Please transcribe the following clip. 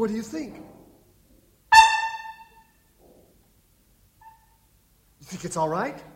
What do you think? You think it's all right?